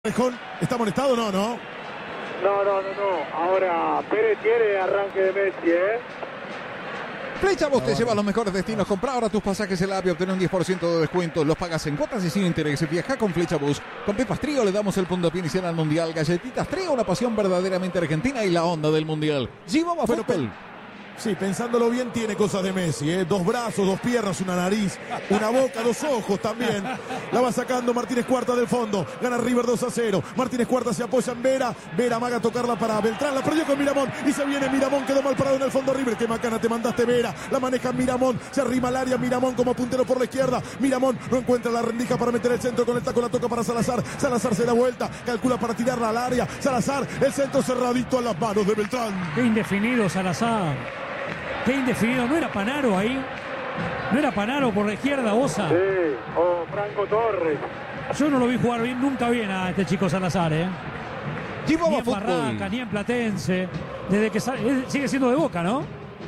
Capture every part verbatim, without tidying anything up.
Rejón, ¿está molestado o no, no? No, no, no, no. Ahora Pérez tiene arranque de Messi, ¿eh? Flechabot te lleva a los mejores destinos. Compra ahora tus pasajes en la app y obtén un diez por ciento de descuento. Los pagas en cuotas y sin interés. Viaja con Flechabot. Con Pepas Trío le damos el puntapié inicial al Mundial. Galletitas Trío, una pasión verdaderamente argentina y la onda del Mundial. Llevaba Bueno, fútbol. Sí, pensándolo bien, tiene cosas de Messi, ¿eh? Dos brazos, dos piernas, una nariz, una boca, dos ojos también. La va sacando Martínez Cuarta del fondo. Gana River dos a cero. Martínez Cuarta se apoya en Vera. Vera amaga a tocarla para Beltrán. La perdió con Miramón. Y se viene Miramón. Quedó mal parado en el fondo River. Qué macana te mandaste, Vera. La maneja Miramón. Se arrima al área. Miramón como puntero por la izquierda. Miramón no encuentra la rendija para meter el centro. Con el taco la toca para Salazar. Salazar se da vuelta. Calcula para tirarla al área. Salazar. El centro cerradito a las manos de Beltrán. Qué indefinido Salazar. Qué indefinido. ¿No era Panaro ahí? ¿No era Panaro por la izquierda, Osa? Sí, o Franco Torres. Yo no lo vi jugar bien, nunca bien a este chico Salazar, ¿eh? Ni Llevaba en Barraca, fútbol. ni en Platense. Desde que sale, sigue siendo de Boca, ¿no?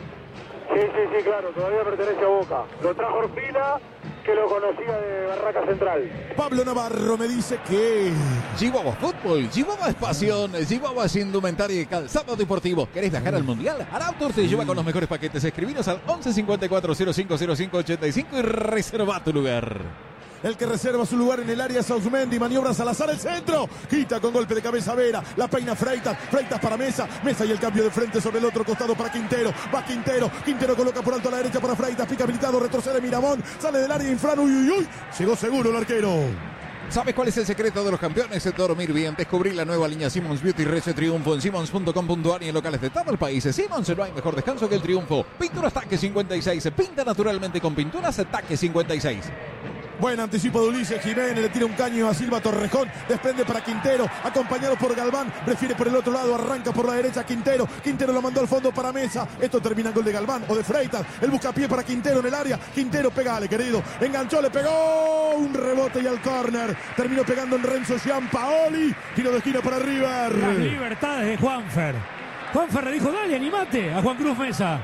Sí, sí, sí, claro, todavía pertenece a Boca. Lo trajo Orfila, que lo conocía de Barraca Central. Pablo Navarro me dice que... Llevaba fútbol, llevaba es pasión, llevaba indumentaria y calzado deportivo. ¿Querés viajar al Mundial? Arautour te lleva con los mejores paquetes. Escribinos al once cincuenta y cuatro cero cinco cero cinco ochenta y cinco y reserva tu lugar. El que reserva su lugar en el área es Ausmendi. Maniobra Salazar el centro. Quita con golpe de cabeza Vera. La peina Freitas. Freitas para Mesa. Mesa y el cambio de frente sobre el otro costado para Quintero. Va Quintero. Quintero coloca por alto a la derecha para Freitas. Pica habilitado. Retrocede Miramón. Sale del área Infran. Uy, uy, uy. Llegó seguro el arquero. ¿Sabes cuál es el secreto de los campeones? Dormir bien. Descubrir la nueva línea Simmons Beauty Rece Triunfo en simmons punto com punto a r y en locales de todo el país. Simmons, no hay mejor descanso que el triunfo. Pinturas Taque cincuenta y seis. Pinta naturalmente con pinturas Taque cincuenta y seis. Buen anticipo de Ulises Jiménez, le tira un caño a Silva Torrejón, desprende para Quintero, acompañado por Galván, prefiere por el otro lado, arranca por la derecha Quintero, Quintero lo mandó al fondo para Mesa, esto termina en gol de Galván o de Freitas, el buscapié para Quintero en el área, Quintero pegale querido, enganchó, le pegó, un rebote y al córner, terminó pegando en Renzo Giampaoli, tiro de esquina para River. Las libertades de Juanfer. Juanfer le dijo, dale, animate a Juan Cruz Mesa.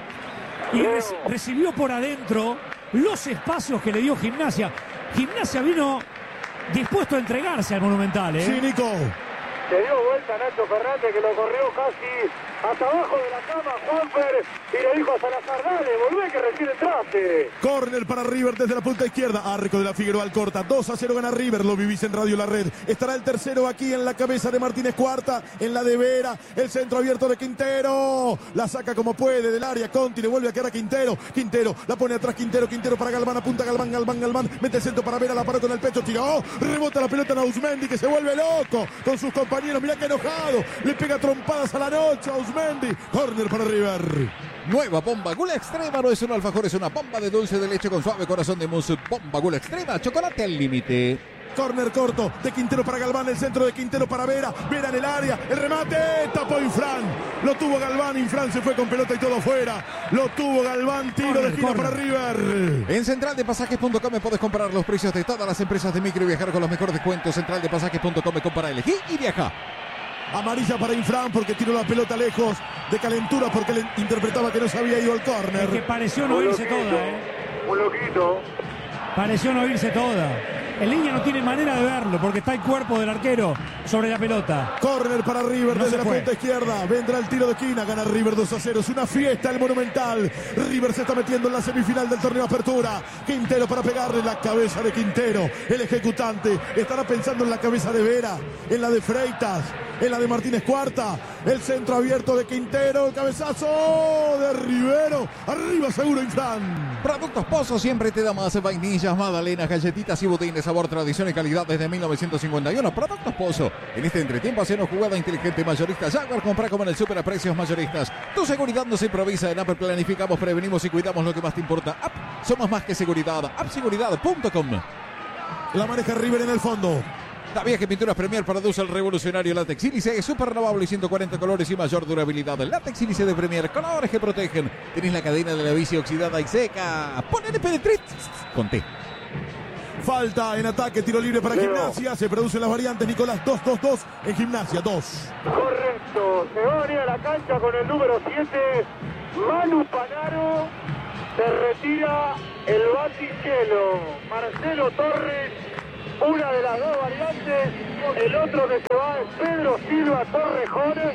Y re- recibió por adentro los espacios que le dio Gimnasia. Gimnasia vino dispuesto a entregarse al Monumental, ¿eh? Sí, Nico. Se dio vuelta Nacho Fernández, que lo corrió casi hasta abajo de la cama, Juanfer, y le dijo a Salazar, dale, volvé que recién entraste. Córner para River desde la punta izquierda. Arco de la Figueroa al corta. dos a cero gana River. Lo vivís en Radio La Red. Estará el tercero aquí en la cabeza de Martínez Cuarta. En la de Vera. El centro abierto de Quintero. La saca como puede del área. Conti le vuelve a quedar a Quintero. Quintero la pone atrás. Quintero. Quintero para Galván. Apunta Galván. Galván. Galván. Mete el centro para Vera. La paró con el pecho. Tiró. Rebota la pelota en Ausmendi, que se vuelve loco con sus compañeros. Mirá que enojado. Le pega trompadas a la noche a Ausmendi. Córner para River. Nueva bomba Gula Extrema, no es un alfajor, es una bomba de dulce de leche con suave corazón de mousse. Bomba Gula Extrema, chocolate al límite. Córner corto de Quintero para Galván, el centro de Quintero para Vera, Vera en el área, el remate, tapó Infran, lo tuvo Galván, Infran se fue con pelota y todo afuera, lo tuvo Galván, tiro Corner, de esquina corner. para River. En central de pasajes punto com podés comprar los precios de todas las empresas de micro y viajar con los mejores descuentos. central de pasajes punto com, compra, elegí y viaja. Amarilla para Infran porque tiró la pelota lejos de calentura porque le interpretaba que no se había ido al Es que córner. pareció no Un irse loquito, toda, ¿eh? un loquito. Pareció no irse toda. El línea no tiene manera de verlo porque está el cuerpo del arquero sobre la pelota. Córner para River No desde se la fue. punta izquierda. Vendrá el tiro de esquina. Gana River dos a cero. Es una fiesta el Monumental. River se está metiendo en la semifinal del torneo Apertura. Quintero para pegarle en la cabeza de Quintero. El ejecutante estará pensando en la cabeza de Vera, en la de Freitas, en la de Martínez Cuarta. El centro abierto de Quintero. Cabezazo de Rivero. Arriba seguro Infran. Productos Pozo siempre te da más. Vainillas, magdalenas, galletitas y budines. Sabor, tradición y calidad desde mil novecientos cincuenta y uno. Productos Pozo. En este entretiempo hacemos jugada inteligente mayorista. Jaguar, compra como en el super a precios mayoristas. Tu seguridad no se improvisa. En App planificamos, prevenimos y cuidamos lo que más te importa. App, somos más que seguridad. app seguridad punto com. La maneja River en el fondo. ¿Sabías que Pinturas Premier produce el revolucionario látex sílice? Es súper renovable y ciento cuarenta colores y mayor durabilidad. El látex sílice de Premier, colores que protegen. Tenés la cadena de la bici oxidada y seca. Ponele Penetrit con T. Falta en ataque, tiro libre para Leo. Gimnasia. Se producen las variantes, Nicolás. dos dos dos en Gimnasia, dos. Correcto, se va a venir a la cancha con el número siete, Manu Panaro, se retira el Batichelo, Marcelo Torres una de las dos variantes. El otro que se va es Pedro Silva Torrejones,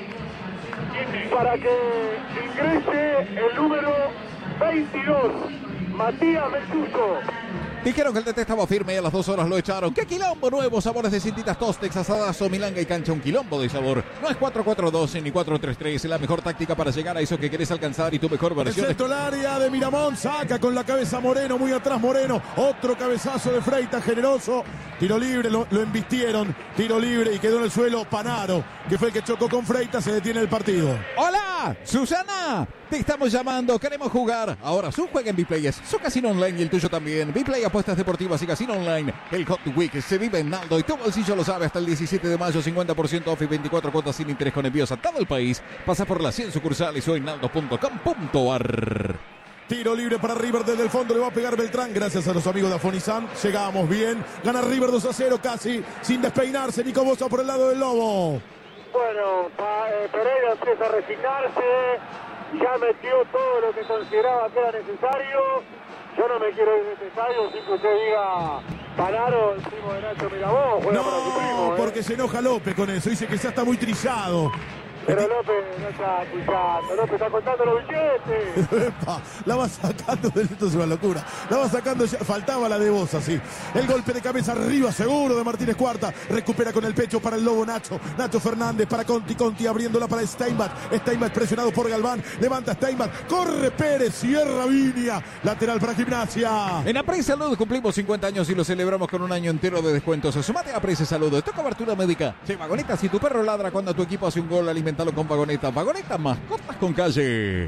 para que ingrese el número veintidós, Matías Mesuso. Dijeron que el T T estaba firme y a las dos horas lo echaron. ¡Qué quilombo! Nuevos sabores de cintitas Tostex, asadazo, milanga y cancha. Un quilombo de sabor. No es cuatro cuatro dos ni cuatro tres tres. Es la mejor táctica para llegar a eso que querés alcanzar y tu mejor versión. El centro del área de Miramón. Saca con la cabeza Moreno. Muy atrás Moreno. Otro cabezazo de Freitas generoso. Tiro libre. Lo, lo embistieron. Tiro libre y quedó en el suelo Panaro, que fue el que chocó con Freitas. Se detiene el partido. ¡Hola! ¡Susana! Te estamos llamando. Queremos jugar. Ahora su juega en Bplayers. Su casino online y el tuyo también. Bplay, apuestas deportivas y casino online. El Hot Week se vive en Naldo y tu bolsillo lo sabe. Hasta el diecisiete de mayo, cincuenta por ciento off y veinticuatro cuotas sin interés con envíos a todo el país. Pasa por las cien sucursales o en naldo punto com punto ar. Tiro libre para River desde el fondo. Le va a pegar Beltrán. Gracias a los amigos de Afonizan. Llegamos bien. Gana River dos a cero casi. Sin despeinarse. Nico Bosa por el lado del Lobo. Bueno, pa, eh, Pereira empieza a resignarse. Ya metió todo lo que consideraba que era necesario. Yo no me quiero ir de estadio sin que usted diga Panaro, el primo de Nacho Mirabó, juega no, para su primo. ¿eh? Porque se enoja López con eso. Dice que ya está muy trillado. Pero López no está escuchando, López está contando los billetes. Epa, la va sacando, esto es una locura. La va sacando, ya, faltaba la de Bosa, sí. El golpe de cabeza arriba, seguro, de Martínez Cuarta. Recupera con el pecho para el Lobo Nacho. Nacho Fernández para Conti, Conti abriéndola para Steinbach. Steinbach presionado por Galván. Levanta Steinbach, corre Pérez, cierra Viña. Lateral para Gimnasia. En Aprey Salud cumplimos cincuenta años y lo celebramos con un año entero de descuentos. Sumate a Aprey Salud. Esto es cobertura médica. Sí, Vagoneta, si tu perro ladra cuando tu equipo hace un gol, alimentalo con Vagoneta. Vagoneta, mascotas con calle.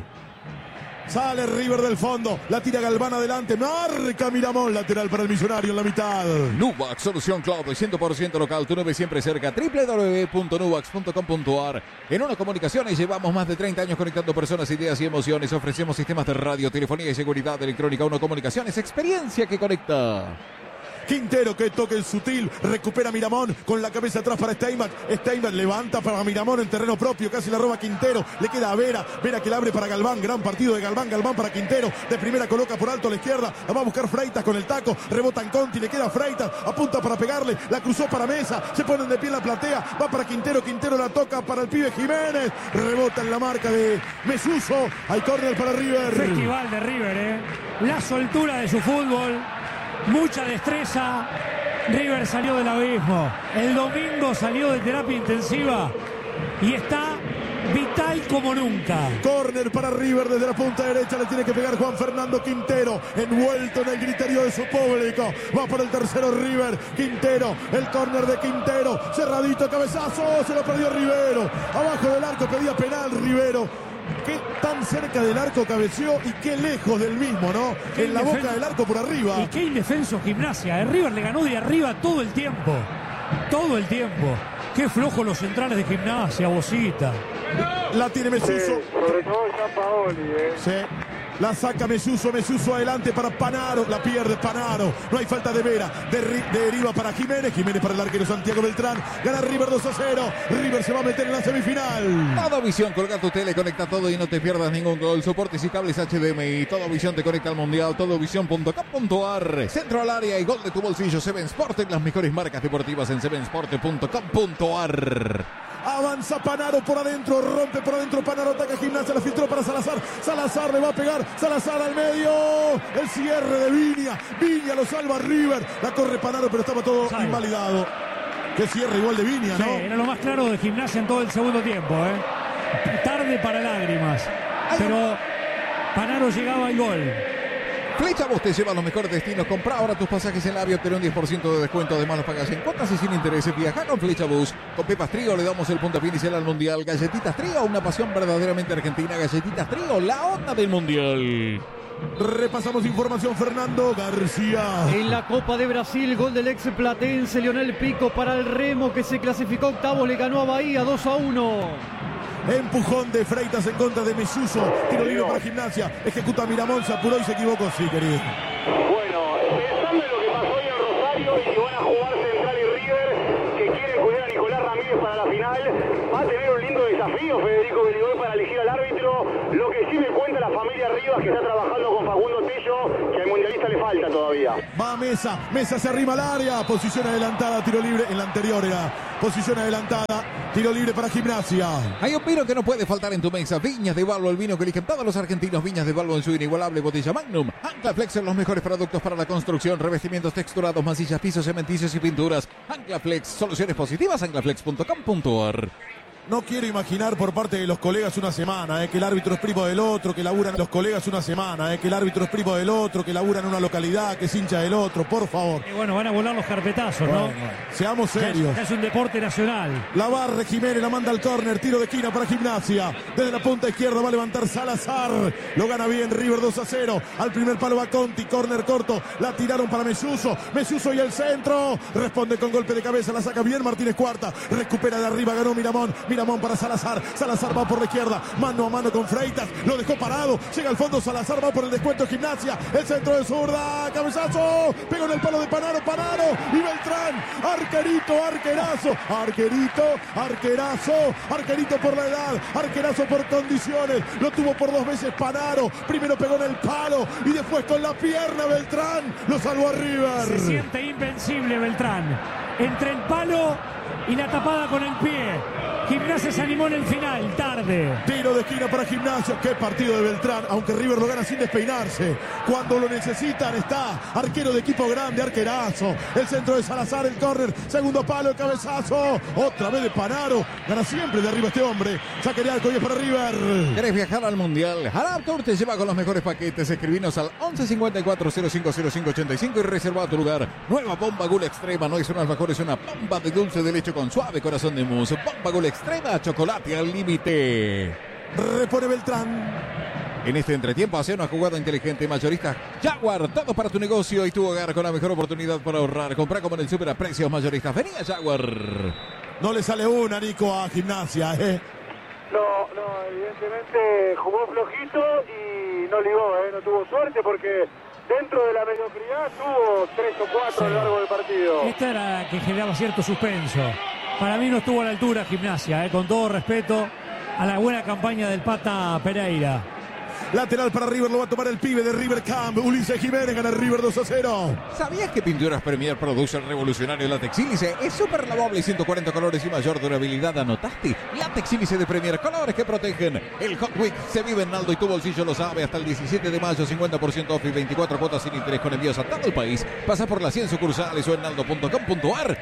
Sale River del fondo. La tira Galván adelante. Marca Miramón. Lateral para el Millonario en la mitad. Nuvax, solución cloud cien por ciento local. Tu nube siempre cerca. doble u doble u doble u punto nuvax punto com punto ar. En Una Comunicaciones llevamos más de treinta años conectando personas, ideas y emociones. Ofrecemos sistemas de radio, telefonía y seguridad electrónica. Una Comunicaciones, experiencia que conecta. Quintero, que toque el sutil, recupera Miramón con la cabeza atrás para Steinbach. Steinbach levanta para Miramón en terreno propio, casi la roba Quintero, le queda a Vera, Vera que la abre para Galván, gran partido de Galván, Galván para Quintero, de primera coloca por alto a la izquierda, la va a buscar Freitas con el taco, rebota en Conti, le queda a Freitas, apunta para pegarle, la cruzó para Mesa, se ponen de pie en la platea, va para Quintero, Quintero la toca para el pibe Jiménez, rebota en la marca de Mesuso, hay córner para River. Festival de River, ¿eh? La soltura de su fútbol. Mucha destreza. River salió del abismo. El domingo salió de terapia intensiva y está vital como nunca. Córner para River desde la punta derecha. Le tiene que pegar Juan Fernando Quintero, envuelto en el griterío de su público. Va por el tercero River. Quintero, el córner de Quintero. Cerradito, cabezazo. Se lo perdió Rivero. Abajo del arco pedía penal Rivero. Qué tan cerca del arco cabeció y qué lejos del mismo, ¿no? En la boca del arco por arriba. Y qué indefenso Gimnasia. El River le ganó de arriba todo el tiempo. Todo el tiempo. Qué flojo los centrales de Gimnasia, Bosita. La tiene Mesuso. Sí, sobre todo Gianpaoli, ¿eh? Sí. La saca Mesuso, Mesuso adelante para Panaro, la pierde Panaro, no hay falta de Vera, de deriva para Jiménez, Jiménez para el arquero Santiago Beltrán, gana River dos a cero, River se va a meter en la semifinal. Todo Visión, colga tu tele, conecta todo y no te pierdas ningún gol, soportes y cables H D M I, Todo Visión te conecta al Mundial, todo visión punto com punto ar, centro al área y gol de tu bolsillo, Seven Sport, en las mejores marcas deportivas en seven sport punto com punto ar. Avanza Panaro por adentro, rompe por adentro Panaro, ataca Gimnasia, la filtró para Salazar, Salazar le va a pegar, Salazar al medio, el cierre de Viña, Viña lo salva River, la corre Panaro pero estaba todo Salve. invalidado. Qué cierre igual de Viña, ¿no? Sí, era lo más claro de Gimnasia en todo el segundo tiempo, ¿eh? Tarde para lágrimas, pero Panaro llegaba al gol. Flecha Bus te lleva a los mejores destinos. Compra ahora tus pasajes en Labio, obtener un diez por ciento de descuento. Además los pagas en cuotas y sin intereses. Viaja con Flecha Bus. Con Pepas Trío le damos el puntapié inicial al Mundial. Galletitas Trío, una pasión verdaderamente argentina. Galletitas Trío, la onda del Mundial. Repasamos información, Fernando García. En la Copa de Brasil, gol del ex platense Lionel Pico para el Remo, que se clasificó octavo, le ganó a Bahía dos a uno. Empujón de Freitas en contra de Mesuso. Tiro libre para Gimnasia. Ejecuta Miramón, se apuró y se equivocó. Sí, querido. Bueno, pensando en lo que pasó hoy en Rosario y que van a jugar Central y River, que quieren cuidar a Nicolás Ramírez pibes para la final. Va a tener un lindo desafío Federico Beligol para elegir al árbitro. Lo que sí me cuenta la familia Rivas, que está trabajando con Facundo Tello, que al mundialista le falta todavía. Va Mesa, Mesa se arrima al área, posición adelantada, tiro libre, en la anterior era posición adelantada, tiro libre para Gimnasia. Hay un vino que no puede faltar en tu mesa, Viñas de Balbo, el vino que eligen todos los argentinos, Viñas de Balbo en su inigualable botella Magnum. Anclaflex son los mejores productos para la construcción, revestimientos texturados, masillas, pisos, cementicios y pinturas. Anclaflex, soluciones positivas, anclaflex punto com punto a r. No quiero imaginar por parte de los colegas una semana, eh, que el árbitro es primo del otro, que laburan los colegas una semana, eh, que el árbitro es primo del otro, que laburan en una localidad, que es hincha del otro, por favor. Y bueno, van a volar los carpetazos, ¿no? Bueno, seamos serios. Ya es un deporte nacional. La barre Jiménez, la manda al córner, tiro de esquina para Gimnasia. Desde la punta izquierda va a levantar Salazar. Lo gana bien River dos a cero. Al primer palo va Conti, córner corto. La tiraron para Messuso. Messuso y el centro. Responde con golpe de cabeza, la saca bien Martínez Cuarta. Recupera de arriba, ganó Miramón. Miramón para Salazar. Salazar va por la izquierda, mano a mano con Freitas. Lo dejó parado. Llega al fondo Salazar, va por el descuento Gimnasia. El centro de zurda. Cabezazo. Pegó en el palo de Panaro. Panaro y Beltrán. Arquerito, arquerazo. Arquerito, arquerazo. Arquerito por la edad. Arquerazo por condiciones. Lo tuvo por dos veces Panaro. Primero pegó en el palo y después con la pierna Beltrán. Lo salvó a River. Se siente invencible Beltrán. Entre el palo y la tapada con el pie. Gimnasia se animó en el final, tarde. Tiro de esquina para Gimnasia. Qué partido de Beltrán, aunque River lo gana sin despeinarse. Cuando lo necesitan está. Arquero de equipo grande, arquerazo. El centro de Salazar, el córner. Segundo palo, el cabezazo. Otra vez de Panaro. Gana siempre de arriba este hombre. Saque de arco y es para River. ¿Querés viajar al Mundial? Harab Tour te lleva con los mejores paquetes. Escribinos al once cincuenta y cuatro cero cinco cero cinco ochenta y cinco y reserva tu lugar. Nueva bomba Gula Extrema. No es una alfajor, es una bomba de dulce de leche con suave corazón de mousse. Bomba Gula Extrema, chocolate al límite. Repone Beltrán. En este entretiempo hace una jugada inteligente. Mayorista Jaguar, todo para tu negocio y tu hogar con la mejor oportunidad para ahorrar. Compra como en el super a precios mayoristas. Venía Jaguar. No le sale una, Nico, a Gimnasia, ¿eh? No, no, evidentemente jugó flojito y no ligó, ¿eh? No tuvo suerte porque dentro de la mediocridad tuvo tres o cuatro Sí. a lo largo del partido. Esta era que generaba cierto suspenso. Para mí no estuvo a la altura Gimnasia, eh, con todo respeto a la buena campaña del Pata Pereira. Lateral para River, lo va a tomar el pibe de River Camp. Ulises Jiménez gana River dos a cero. ¿Sabías que Pinturas Premier produce el revolucionario látex sílice? Es súper lavable, ciento cuarenta colores y mayor durabilidad. ¿Anotaste? Látex sílice de Premier, colores que protegen. El Hot Week se vive en Naldo y tu bolsillo lo sabe. Hasta el diecisiete de mayo, cincuenta por ciento off y veinticuatro cuotas sin interés con envíos a todo el país. Pasa por las cien sucursales o en naldo punto com punto a r.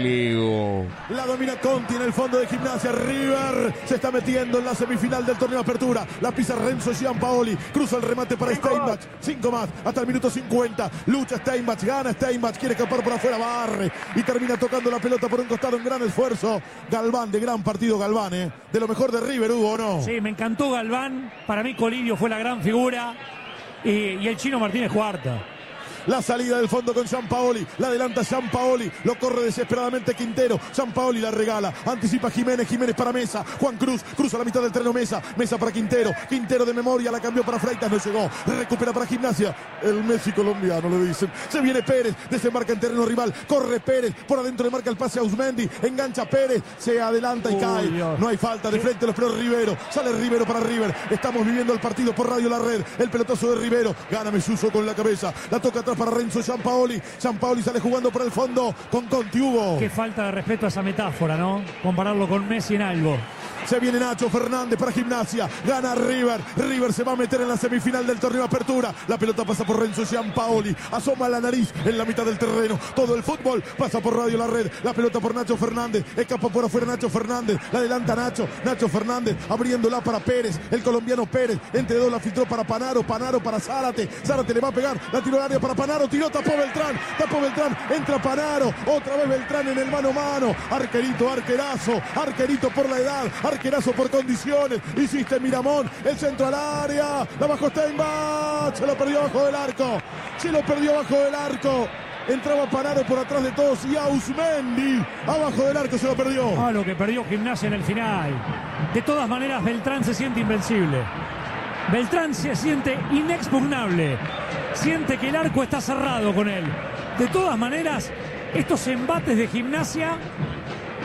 Leo. La domina Conti en el fondo de Gimnasia. River se está metiendo en la semifinal del torneo de apertura. La pisa Renzo Giampaoli. Cruza el remate para Steinbach. Cinco más hasta el minuto cincuenta. Lucha Steinbach, gana Steinbach. Quiere escapar por afuera, barre. Y termina tocando la pelota por un costado. Un gran esfuerzo. Galván, de gran partido Galván, ¿eh? De lo mejor de River, Hugo, ¿no? Sí, me encantó Galván. Para mí Colidio fue la gran figura. Y, y el chino Martínez Cuarta. La salida del fondo con Giampaoli. La adelanta Giampaoli. Lo corre desesperadamente Quintero. Giampaoli la regala. Anticipa Jiménez. Jiménez para Mesa. Juan Cruz. Cruza la mitad del terreno Mesa. Mesa para Quintero. Quintero de memoria. La cambió para Freitas. No llegó. Recupera para Gimnasia. El Messi colombiano, le dicen. Se viene Pérez. Desembarca en terreno rival. Corre Pérez. Por adentro le marca el pase a Usmendi. Engancha Pérez. Se adelanta y Uy, cae. Dios. No hay falta. De frente los peores Rivero. Sale Rivero para River. Estamos viviendo el partido por Radio La Red. El pelotazo de Rivero. Gana Messuso con la cabeza. La toca atrás para Renzo Giampaoli. Giampaoli sale jugando por el fondo con Conti. Hugo. Qué falta de respeto a esa metáfora, ¿no? Compararlo con Messi en algo. Se viene Nacho Fernández para Gimnasia. Gana River. River se va a meter en la semifinal del torneo de apertura. La pelota pasa por Renzo Giampaoli. Asoma la nariz en la mitad del terreno. Todo el fútbol pasa por Radio La Red. La pelota por Nacho Fernández. Escapa por afuera Nacho Fernández. La adelanta Nacho. Nacho Fernández abriéndola para Pérez. El colombiano Pérez. Entre dos la filtró para Panaro. Panaro para Zárate. Zárate le va a pegar. La tiró al área para Panaro. Tiró, tapó Beltrán. Tapó Beltrán. Entra Panaro. Otra vez Beltrán en el mano a mano. Arquerito, arquerazo. Arquerito por la edad. Arquerazo por condiciones. Hiciste Miramón. El centro al área. La bajó Steinbach. Se lo perdió abajo del arco. Se lo perdió abajo del arco. Entraba Panaro por atrás de todos y Ausmendi abajo del arco se lo perdió. Ah, lo que perdió Gimnasia en el final. De todas maneras, Beltrán se siente invencible. Beltrán se siente inexpugnable. Siente que el arco está cerrado con él. De todas maneras, estos embates de Gimnasia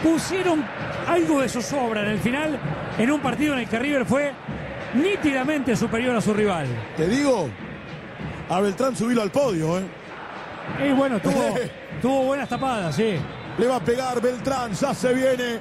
pusieron algo de zozobra en el final, en un partido en el que River fue nítidamente superior a su rival. Te digo, a Beltrán subilo al podio, ¿eh? Y bueno, tuvo, tuvo buenas tapadas, sí. Le va a pegar Beltrán, ya se viene